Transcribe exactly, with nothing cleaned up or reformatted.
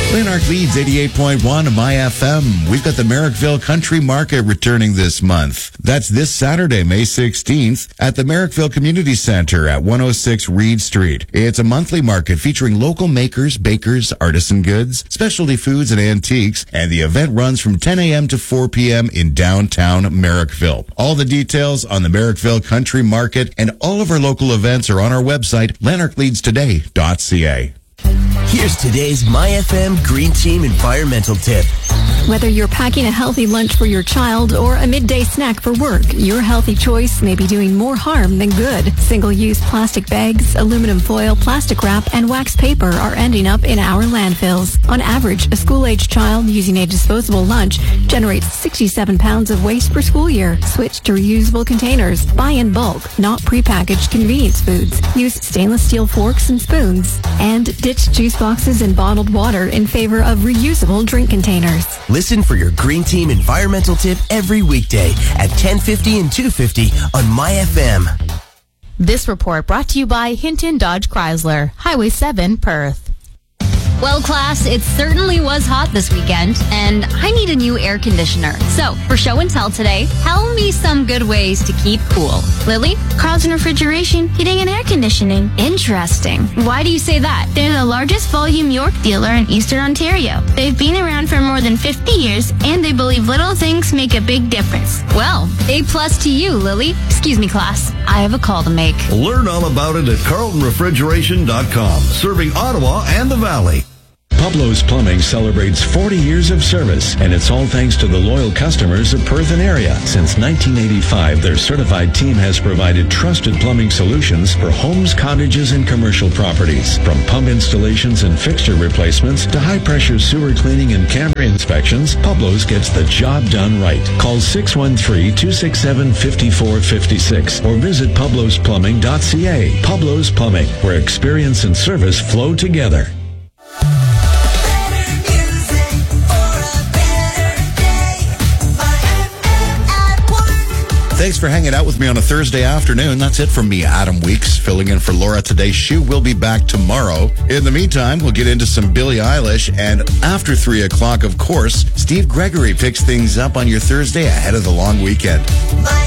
Lanark leads eighty-eight point one My F M. We've got the Merrickville Country Market returning this month. That's this Saturday, May sixteenth, at the Merrickville Community Center at one oh six Reed Street. It's a monthly market featuring local makers, bakers, artisan goods, specialty foods, and antiques, and the event runs from ten a.m. to four p.m. in downtown Merrickville. All the details on the Merrickville Country Market and all of our local events are on our website, lanark leads today dot c a. Here's today's My F M Green Team environmental tip. Whether you're packing a healthy lunch for your child or a midday snack for work, your healthy choice may be doing more harm than good. Single-use plastic bags, aluminum foil, plastic wrap, and wax paper are ending up in our landfills. On average, a school-aged child using a disposable lunch generates sixty-seven pounds of waste per school year. Switch to reusable containers. Buy in bulk, not prepackaged convenience foods. Use stainless steel forks and spoons. And ditch juice boxes and bottled water in favor of reusable drink containers. Listen for your Green Team environmental tip every weekday at ten fifty and two fifty on My F M. This report brought to you by Hinton Dodge Chrysler, Highway seven, Perth. Well, class, it certainly was hot this weekend, and I need a new air conditioner. So, for show and tell today, tell me some good ways to keep cool. Lily? Carlson Refrigeration, Heating and Air Conditioning. Interesting. Why do you say that? They're the largest volume York dealer in Eastern Ontario. They've been around for more than fifty years, and they believe little things make a big difference. Well, A plus to you, Lily. Excuse me, class. I have a call to make. Learn all about it at carlton refrigeration dot com, serving Ottawa and the Valley. Pablo's Plumbing celebrates forty years of service, and it's all thanks to the loyal customers of Perth and area. Since nineteen eighty-five, their certified team has provided trusted plumbing solutions for homes, cottages, and commercial properties. From pump installations and fixture replacements to high-pressure sewer cleaning and camera inspections, Pablo's gets the job done right. Call six one three, two six seven, five four five six or visit pablos plumbing dot c a. Pablo's Plumbing, where experience and service flow together. Thanks for hanging out with me on a Thursday afternoon. That's it from me, Adam Weeks, filling in for Laura today. She will be back tomorrow. In the meantime, we'll get into some Billie Eilish, and after three o'clock, of course, Steve Gregory picks things up on your Thursday ahead of the long weekend.